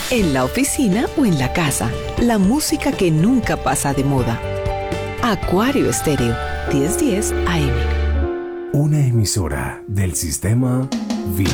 en la oficina o en la casa. La música que nunca pasa de moda. Acuario Estéreo, 1010 AM. Una emisora del sistema Vida.